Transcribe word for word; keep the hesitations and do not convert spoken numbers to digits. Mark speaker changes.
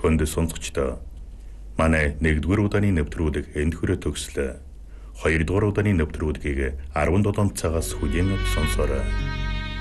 Speaker 1: Хөндө сонсогчдоо манай нэгдүгээр удааны нэвтрүүлэг энд хүрээ төгслөө. Хоёрдугаар удааны нэвтрүүлгийг арван долоо цагаас хүлээн сонсоорой.